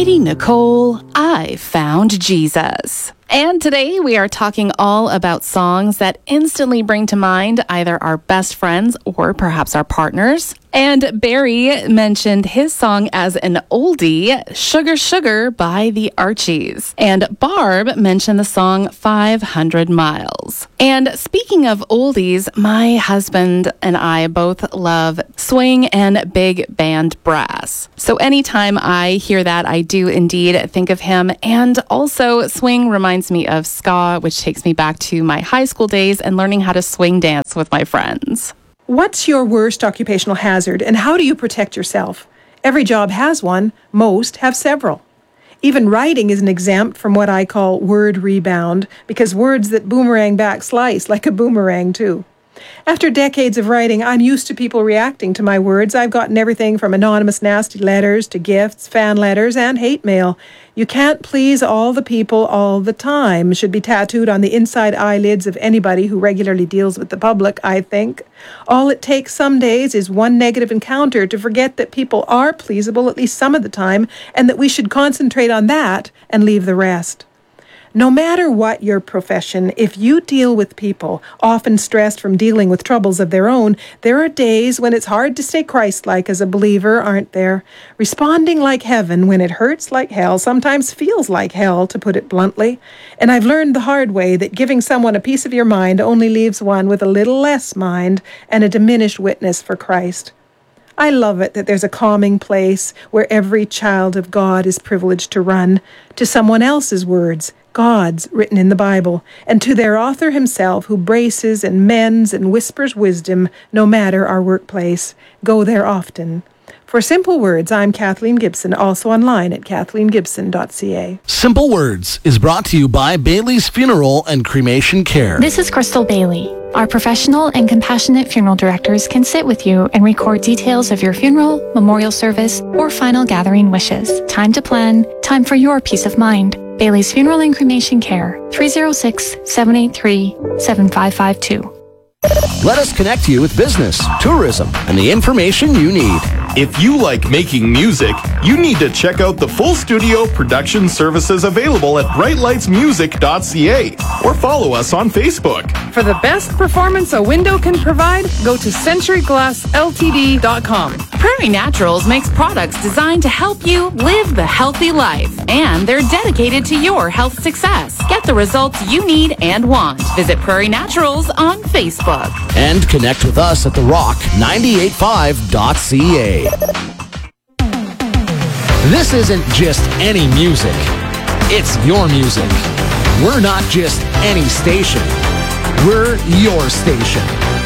Katie Nicole, I Found Jesus. And today we are talking all about songs that instantly bring to mind either our best friends or perhaps our partners. And Barry mentioned his song as an oldie, Sugar Sugar by the Archies. And Barb mentioned the song 500 Miles. And speaking of oldies, my husband and I both love swing and big band brass. So anytime I hear that, I do indeed think of him. And also swing reminds me of ska, which takes me back to my high school days and learning how to swing dance with my friends. What's your worst occupational hazard, and how do you protect yourself? Every job has one. Most have several. Even writing isn't exempt from what I call word rebound, because words that boomerang back slice like a boomerang, too. After decades of writing, I'm used to people reacting to my words. I've gotten everything from anonymous nasty letters to gifts, fan letters, and hate mail. You can't please all the people all the time should be tattooed on the inside eyelids of anybody who regularly deals with the public, I think. All it takes some days is one negative encounter to forget that people are pleasable at least some of the time, and that we should concentrate on that and leave the rest. No matter what your profession, if you deal with people, often stressed from dealing with troubles of their own, there are days when it's hard to stay Christ-like as a believer, aren't there? Responding like heaven when it hurts like hell sometimes feels like hell, to put it bluntly. And I've learned the hard way that giving someone a piece of your mind only leaves one with a little less mind and a diminished witness for Christ. I love it that there's a calming place where every child of God is privileged to run to someone else's words, God's, written in the Bible, and to their author himself, who braces and mends and whispers wisdom no matter our workplace. Go there often. For Simple Words, I'm Kathleen Gibson, also online at kathleengibson.ca. Simple Words is brought to you by Bailey's Funeral and Cremation Care. This is Crystal Bailey. Our professional and compassionate funeral directors can sit with you and record details of your funeral, memorial service, or final gathering wishes. Time to plan, time for your peace of mind. Bailey's Funeral and Cremation Care, 306-783-7552. Let us connect you with business, tourism, and the information you need. If you like making music, you need to check out the full studio production services available at brightlightsmusic.ca or follow us on Facebook. For the best performance a window can provide, go to centuryglassltd.com. Prairie Naturals makes products designed to help you live the healthy life, and they're dedicated to your health success. Get the results you need and want. Visit Prairie Naturals on Facebook. And connect with us at therock985.ca. This isn't just any music. It's your music. We're not just any station. We're your station.